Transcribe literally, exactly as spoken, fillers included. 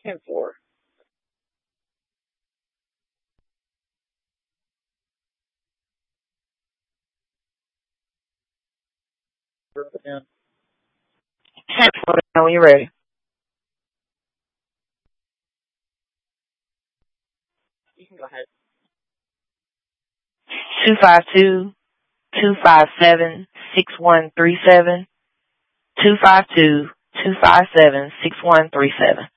ten four. ten four, when you're ready. You can go ahead. two five two, two five seven, six one three seven. two five two, two five seven, six one three seven.